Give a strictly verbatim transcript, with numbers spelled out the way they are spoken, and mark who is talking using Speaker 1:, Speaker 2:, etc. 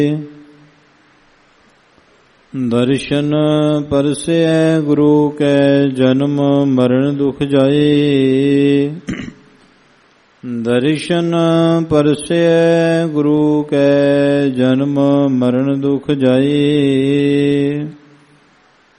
Speaker 1: ਦਰਸ਼ਨ ਪਰਸੈ ਗੁਰੂ ਕੈ ਜਨਮ ਮਰਨ ਦੁਖ ਜਾਏ। ਦਰਸ਼ਨ ਪਰਸੈ ਗੁਰੂ ਕੈ ਜਨਮ ਮਰਨ ਦੁਖ ਜਾਏ।